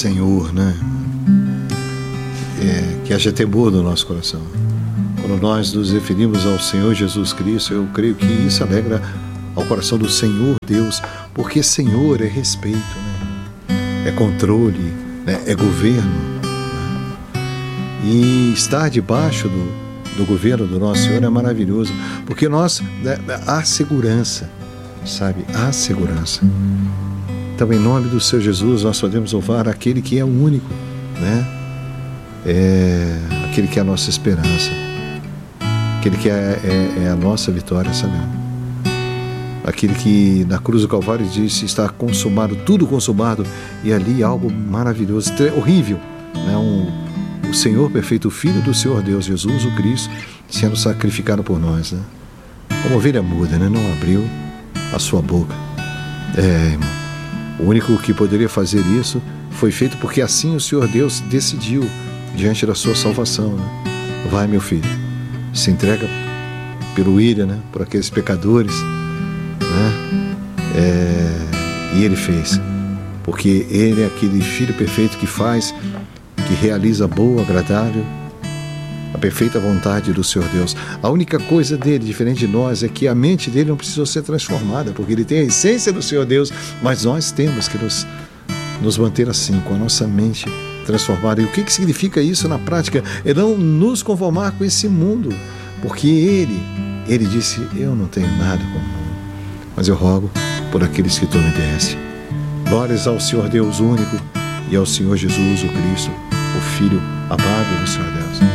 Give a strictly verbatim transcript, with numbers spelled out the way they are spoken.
Senhor, né? É, que haja temor no nosso coração. Quando nós nos referimos ao Senhor Jesus Cristo, eu creio que isso alegra ao coração do Senhor Deus, porque Senhor é respeito, né? É controle, né? É governo, né? E estar debaixo do, do governo do nosso Senhor é maravilhoso, porque nós, né, há segurança, sabe? Há segurança. Então, em nome do Senhor Jesus, nós podemos louvar aquele que é o único, né? É aquele que é a nossa esperança, aquele que é, é, é a nossa vitória, sabe? Aquele que na cruz do Calvário disse: está consumado, tudo consumado, e ali algo maravilhoso, horrível, né? Um, o Senhor perfeito, o Filho do Senhor Deus, Jesus, o Cristo, sendo sacrificado por nós, né? Uma ovelha muda, né? Não abriu a sua boca. É, irmão, o único que poderia fazer isso foi feito porque assim o Senhor Deus decidiu diante da sua salvação, né? Vai, meu filho, se entrega pelo William, né? Por aqueles pecadores, né? É, e ele fez, porque ele é aquele filho perfeito que faz, que realiza a boa, agradável, a perfeita vontade do Senhor Deus. A única coisa dele, diferente de nós, é que a mente dele não precisou ser transformada, porque ele tem a essência do Senhor Deus, mas nós temos que nos, nos manter assim, com a nossa mente transformada. E o que, que significa isso na prática? É não nos conformar com esse mundo, porque ele, ele disse: eu não tenho nada com o mundo, mas eu rogo por aqueles que tu me desse. Glórias ao Senhor Deus único e ao Senhor Jesus, o Cristo, o Filho amado do Senhor Deus.